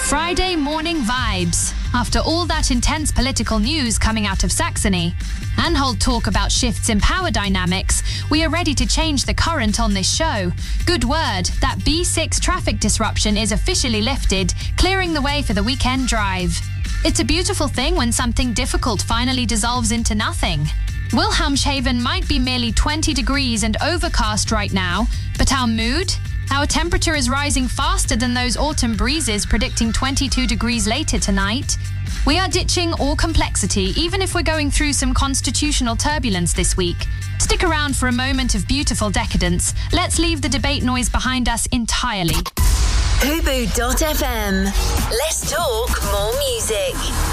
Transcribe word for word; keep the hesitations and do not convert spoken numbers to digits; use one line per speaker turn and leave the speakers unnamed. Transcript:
Friday morning vibes. After all that intense political news coming out of Saxony, and whole talk about shifts in power dynamics, we are ready to change the current on this show. Good word, that B six traffic disruption is officially lifted, clearing the way for the weekend drive. It's a beautiful thing when something difficult finally dissolves into nothing. Wilhelmshaven might be merely twenty degrees and overcast right now, but our mood? Our temperature is rising faster than those autumn breezes predicting twenty-two degrees later tonight. We are ditching all complexity, even if we're going through some constitutional turbulence this week. Stick around for a moment of beautiful decadence. Let's leave the debate noise behind us entirely.
Hubu dot f m. Let's talk more music.